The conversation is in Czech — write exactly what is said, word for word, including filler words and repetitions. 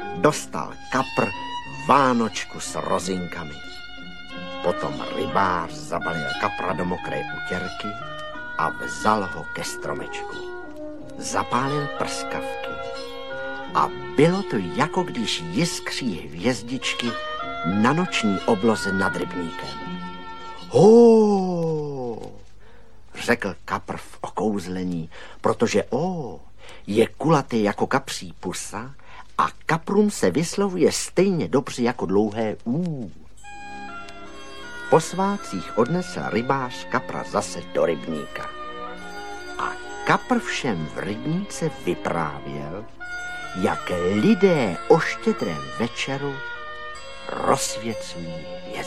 dostal kapr vánočku s rozinkami. Potom rybář zabalil kapra do mokré utěrky a vzal ho ke stromečku. Zapálil prskavky a bylo to, jako když jiskří hvězdičky na noční obloze nad rybníkem. Hó, řekl kapr v okouzlení, protože ó je kulatý jako kapří pusa a kaprům se vyslovuje stejně dobře jako dlouhé ú. Po svátcích odnesl rybář kapra zase do rybníka. A kapr všem v rybníce vyprávěl, jak lidé o štědrém večeru rozsvěcují hvězdy.